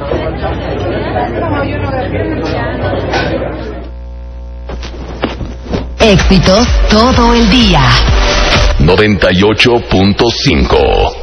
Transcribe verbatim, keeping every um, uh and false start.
Éxitos todo el día. noventa y ocho punto cinco